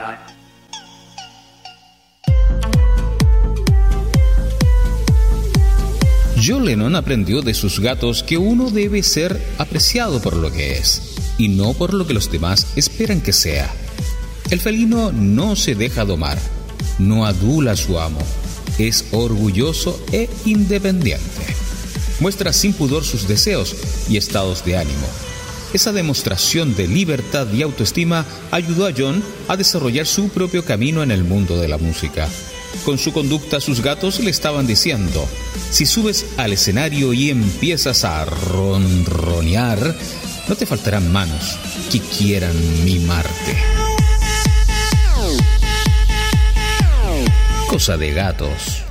John Lennon aprendió de sus gatos que uno debe ser apreciado por lo que es y no por lo que los demás esperan que sea. El felino no se deja domar, no adula a su amo, es orgulloso e independiente. Muestra sin pudor sus deseos y estados de ánimo. Esa demostración de libertad y autoestima ayudó a John a desarrollar su propio camino en el mundo de la música. Con su conducta, sus gatos le estaban diciendo: si subes al escenario y empiezas a ronronear, no te faltarán manos que quieran mimarte. Cosa de gatos.